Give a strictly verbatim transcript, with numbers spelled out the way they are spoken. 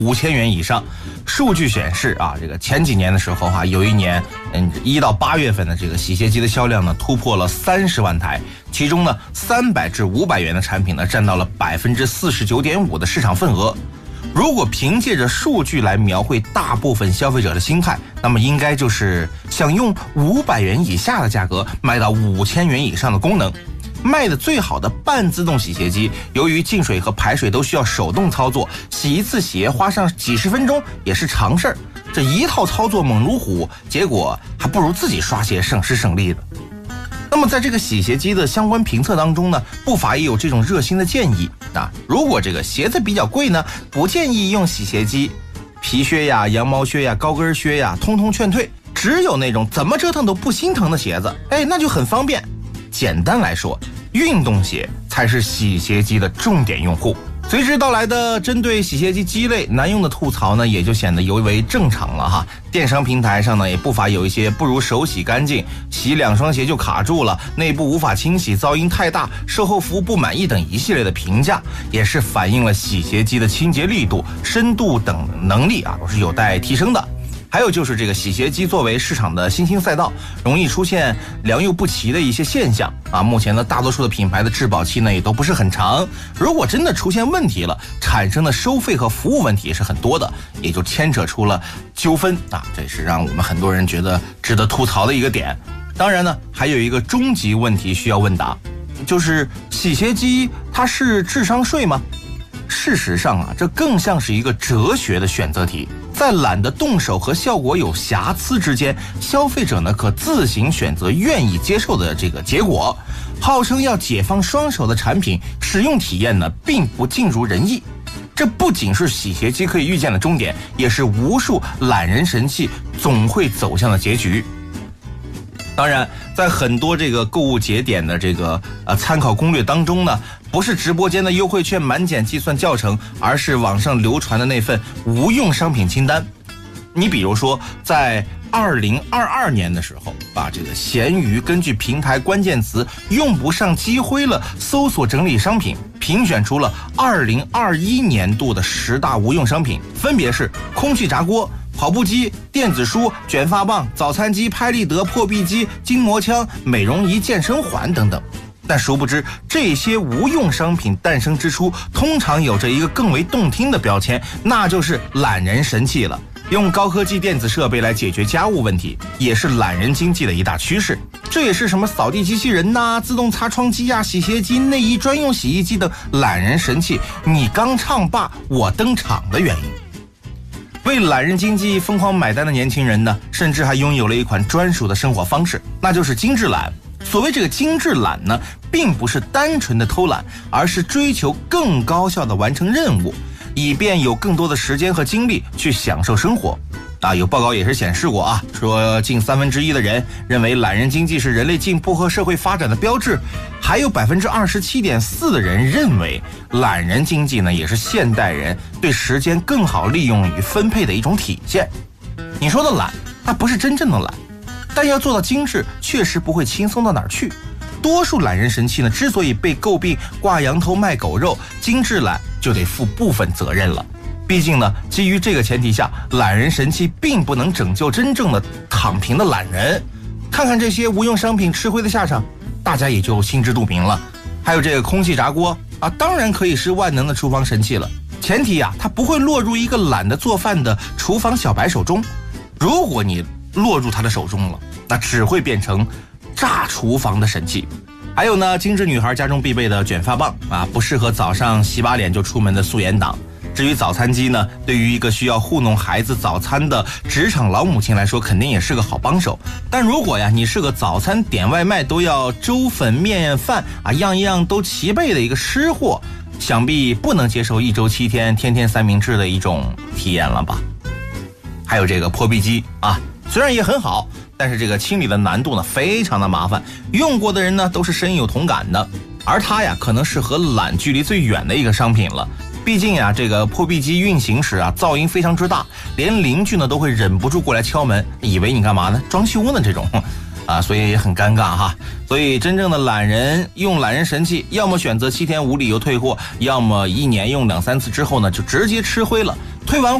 五千元以上。数据显示啊，这个前几年的时候哈、啊，有一年嗯一到八月份的这个洗鞋机的销量呢突破了三十万台，其中呢三百至五百元的产品呢占到了百分之四十九点五的市场份额。如果凭借着数据来描绘大部分消费者的心态，那么应该就是想用五百元以下的价格卖到五千元以上的功能。卖的最好的半自动洗鞋机，由于进水和排水都需要手动操作，洗一次鞋花上几十分钟也是常事儿。这一套操作猛如虎，结果还不如自己刷鞋省时省力的。那么在这个洗鞋机的相关评测当中呢，不乏也有这种热心的建议啊，如果这个鞋子比较贵呢，不建议用洗鞋机，皮靴呀、羊毛靴呀、高跟靴呀，通通劝退。只有那种怎么折腾都不心疼的鞋子，哎，那就很方便。简单来说，运动鞋才是洗鞋机的重点用户。随之到来的针对洗鞋机鸡肋难用的吐槽呢，也就显得尤为正常了哈。电商平台上呢，也不乏有一些不如手洗干净，洗两双鞋就卡住了，内部无法清洗，噪音太大，售后服务不满意等一系列的评价，也是反映了洗鞋机的清洁力度、深度等能力啊，都是有待提升的。还有就是这个洗鞋机作为市场的新兴赛道，容易出现良莠不齐的一些现象啊。目前呢，大多数的品牌的质保期呢也都不是很长，如果真的出现问题了，产生的收费和服务问题也是很多的，也就牵扯出了纠纷啊，这是让我们很多人觉得值得吐槽的一个点。当然呢，还有一个终极问题需要问答，就是洗鞋机它是智商税吗？事实上啊，这更像是一个哲学的选择题。在懒得动手和效果有瑕疵之间，消费者呢可自行选择愿意接受的这个结果。号称要解放双手的产品，使用体验呢并不尽如人意。这不仅是洗鞋机可以预见的终点，也是无数懒人神器总会走向的结局。当然，在很多这个购物节点的这个呃参考攻略当中呢，不是直播间的优惠券满减计算教程，而是网上流传的那份无用商品清单。你比如说，在二零二二年的时候，把这个闲鱼根据平台关键词用不上积灰了搜索整理商品，评选出了二零二一年度的十大无用商品，分别是空气炸锅、跑步机、电子书、卷发棒、早餐机、拍立得、破壁机、筋膜枪、美容仪、健身环等等。但殊不知，这些无用商品诞生之初，通常有着一个更为动听的标签，那就是懒人神器了。用高科技电子设备来解决家务问题，也是懒人经济的一大趋势。这也是什么扫地机器人呐、自动擦窗机呀、洗鞋机、内衣专用洗衣机等懒人神器你刚唱罢我登场的原因。为懒人经济疯狂买单的年轻人呢，甚至还拥有了一款专属的生活方式，那就是精致懒。所谓这个精致懒呢，并不是单纯的偷懒，而是追求更高效的完成任务，以便有更多的时间和精力去享受生活。啊，有报告也是显示过啊，说近三分之一的人认为懒人经济是人类进步和社会发展的标志，还有百分之二十七点四的人认为懒人经济呢也是现代人对时间更好利用与分配的一种体现。你说的懒，它不是真正的懒，但要做到精致，确实不会轻松到哪儿去。多数懒人神器呢，之所以被诟病挂羊头卖狗肉，精致懒就得负部分责任了。毕竟呢，基于这个前提下，懒人神器并不能拯救真正的躺平的懒人。看看这些无用商品吃灰的下场，大家也就心知肚明了。还有这个空气炸锅啊，当然可以是万能的厨房神器了，前提啊，它不会落入一个懒得做饭的厨房小白手中。如果你落入他的手中了，那只会变成炸厨房的神器。还有呢，精致女孩家中必备的卷发棒啊，不适合早上洗把脸就出门的素颜党。至于早餐机呢，对于一个需要糊弄孩子早餐的职场老母亲来说，肯定也是个好帮手。但如果呀，你是个早餐点外卖都要粥粉面饭啊，样样都齐备的一个吃货，想必不能接受一周七天天天三明治的一种体验了吧。还有这个破壁机啊，虽然也很好，但是这个清理的难度呢非常的麻烦，用过的人呢都是深有同感的。而它呀，可能是和懒距离最远的一个商品了。毕竟呀，这个破壁机运行时啊，噪音非常之大，连邻居呢都会忍不住过来敲门，以为你干嘛呢？装修呢这种。 啊，所以也很尴尬哈。所以真正的懒人用懒人神器，要么选择七天无理由退货，要么一年用两三次之后呢就直接吃灰了，退完